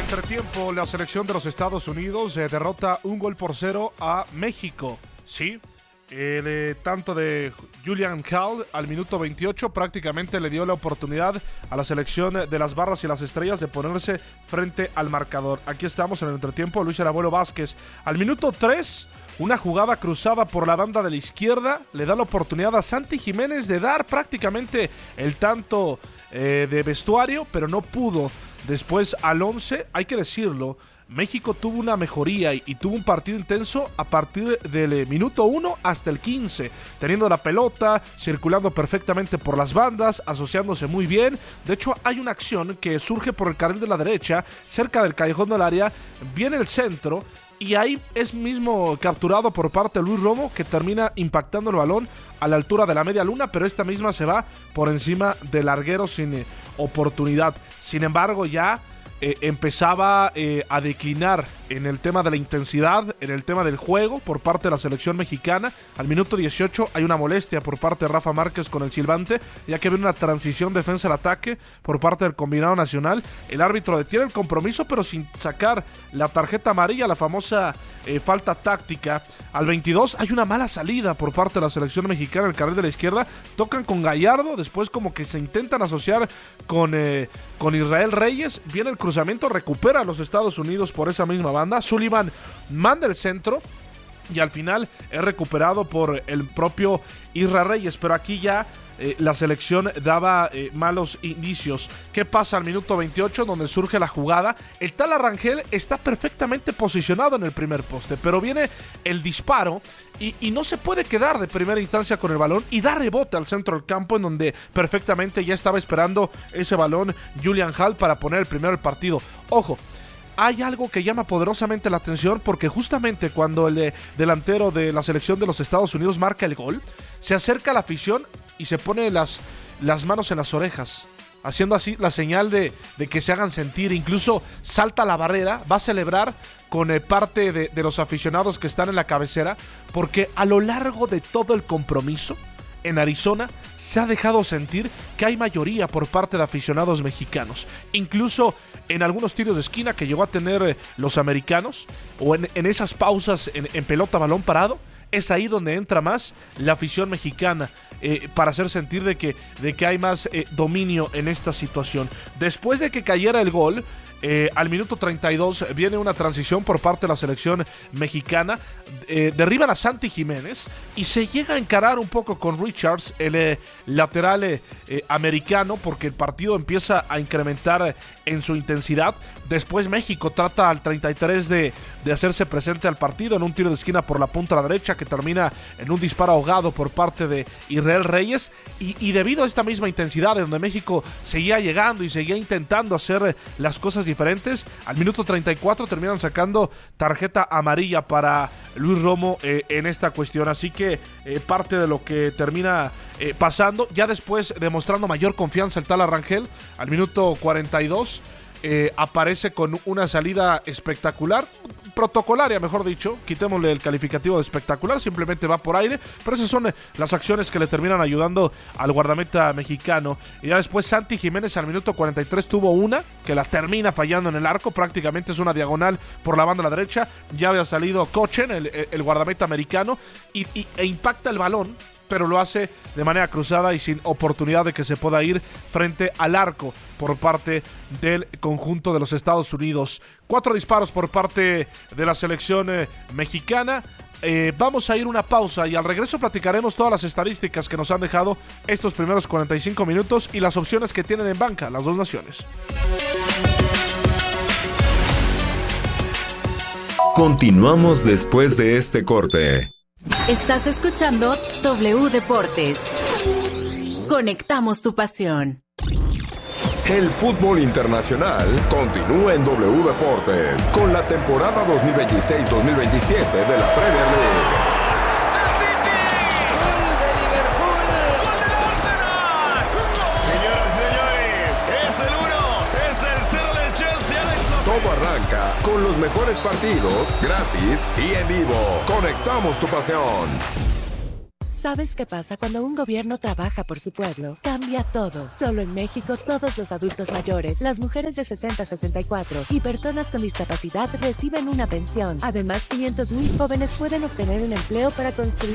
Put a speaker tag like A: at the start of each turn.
A: entretiempo, la selección de los Estados Unidos derrota 1-0 a México. Sí, el tanto de Julian Hall al minuto 28 prácticamente le dio la oportunidad a la selección de las Barras y las Estrellas de ponerse frente al marcador. Aquí estamos en el entretiempo. Luis El Abuelo Vázquez al minuto 3, una jugada cruzada por la banda de la izquierda, le da la oportunidad a Santi Jiménez de dar prácticamente el tanto de vestuario, pero no pudo. Después al 11, hay que decirlo, México tuvo una mejoría y tuvo un partido intenso a partir del minuto 1 hasta el 15, teniendo la pelota, circulando perfectamente por las bandas, asociándose muy bien. De hecho, hay una acción que surge por el carril de la derecha, cerca del callejón del área, viene el centro, y ahí es mismo capturado por parte de Luis Romo, que termina impactando el balón a la altura de la media luna, pero esta misma se va por encima del larguero sin oportunidad. Sin embargo, ya empezaba a declinar en el tema de la intensidad, en el tema del juego por parte de la selección mexicana. Al minuto 18 hay una molestia por parte de Rafa Márquez con el silbante, ya que viene una transición defensa al ataque por parte del combinado nacional. El árbitro detiene el compromiso, pero sin sacar la tarjeta amarilla, la famosa falta táctica. Al 22 hay una mala salida por parte de la selección mexicana en el carril de la izquierda, tocan con Gallardo, después como que se intentan asociar con Israel Reyes, viene el cruzamiento, recupera a los Estados Unidos por esa misma banda, Sullivan manda el centro y al final es recuperado por el propio Israel Reyes, pero aquí ya la selección daba malos indicios. ¿Qué pasa al minuto 28 donde surge la jugada? El Tala Rangel está perfectamente posicionado en el primer poste, pero viene el disparo y no se puede quedar de primera instancia con el balón y da rebote al centro del campo, en donde perfectamente ya estaba esperando ese balón Julian Hall para poner el primero del partido. Ojo, hay algo que llama poderosamente la atención, porque justamente cuando el delantero de la selección de los Estados Unidos marca el gol, se acerca a la afición y se pone las manos en las orejas, haciendo así la señal de que se hagan sentir. Incluso salta la barrera, va a celebrar con parte de los aficionados que están en la cabecera, porque a lo largo de todo el compromiso en Arizona se ha dejado sentir que hay mayoría por parte de aficionados mexicanos. Incluso en algunos tiros de esquina que llegó a tener los americanos, o en esas pausas en pelota balón parado, es ahí donde entra más la afición mexicana, para hacer sentir de que hay más dominio en esta situación. Después de que cayera el gol, al minuto 32 viene una transición por parte de la selección mexicana, derriban a Santi Jiménez y se llega a encarar un poco con Richards, el lateral americano, porque el partido empieza a incrementar en su intensidad. Después México trata al 33 de hacerse presente al partido en un tiro de esquina por la punta derecha, que termina en un disparo ahogado por parte de Israel Reyes, y debido a esta misma intensidad en donde México seguía llegando y seguía intentando hacer las cosas diferentes, al minuto 34 terminan sacando tarjeta amarilla para Luis Romo en esta cuestión. Así que parte de lo que termina pasando, ya después demostrando mayor confianza el Tala Rangel, al minuto 42 aparece con una salida espectacular, protocolaria mejor dicho, quitémosle el calificativo de espectacular, simplemente va por aire, pero esas son las acciones que le terminan ayudando al guardameta mexicano. Y ya después Santi Jiménez al minuto 43 tuvo una que la termina fallando en el arco, prácticamente es una diagonal por la banda a la derecha, ya había salido Cochen, el guardameta americano, e impacta el balón, pero lo hace de manera cruzada y sin oportunidad de que se pueda ir frente al arco por parte del conjunto de los Estados Unidos. 4 disparos por parte de la selección mexicana. Vamos a ir una pausa y al regreso platicaremos todas las estadísticas que nos han dejado estos primeros 45 minutos y las opciones que tienen en banca las dos naciones.
B: Continuamos después de este corte.
C: Estás escuchando W Deportes. Conectamos tu pasión.
B: El fútbol internacional continúa en W Deportes con la temporada 2026-2027 de la Premier League. Todo arranca con los mejores partidos, gratis y en vivo. Conectamos tu pasión.
D: ¿Sabes qué pasa cuando un gobierno trabaja por su pueblo? Cambia todo. Solo en México, todos los adultos mayores, las mujeres de 60 a 64 y personas con discapacidad reciben una pensión. Además, 500,000 jóvenes pueden obtener un empleo para construir